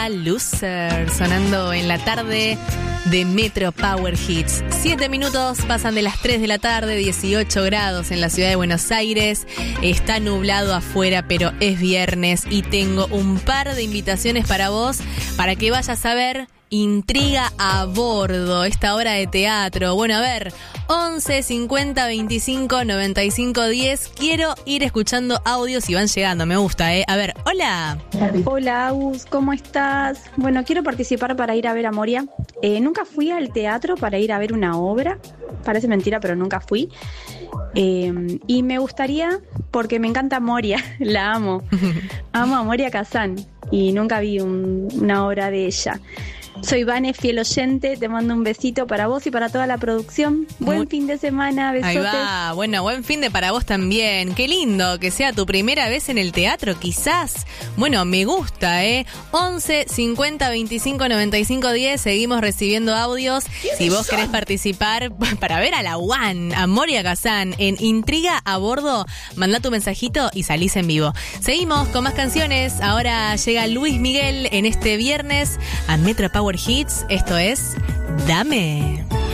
era Loser, sonando en la tarde de Metro Power Hits. 7 minutos pasan de las 3 de la tarde, 18 grados en la ciudad de Buenos Aires. Está nublado afuera, pero es viernes y tengo un par de invitaciones para vos para que vayas a ver Intriga a Bordo, esta obra de teatro. Bueno, a ver, 11 50 25 95 10. Quiero ir escuchando audios y van llegando, me gusta, A ver, hola. Hola, Agus, ¿cómo estás? Bueno, quiero participar para ir a ver a Moria. Nunca fui al teatro para ir a ver una obra. Parece mentira, pero nunca fui. Y me gustaría, porque me encanta Moria, la amo. Amo a Moria Kazan y nunca vi una obra de ella. Soy Vane, fiel oyente, te mando un besito para vos y para toda la producción. Buen fin de semana, besotes. Ahí va, bueno, buen fin de para vos también. Qué lindo que sea tu primera vez en el teatro, quizás. Bueno, me gusta, 11 50 25 95 10, seguimos recibiendo audios. Si vos querés participar para ver a la One, a Moria Kazan, en Intriga a Bordo, mandá tu mensajito y salís en vivo. Seguimos con más canciones. Ahora llega Luis Miguel en este viernes a Metro Power Hits. Esto es Dame.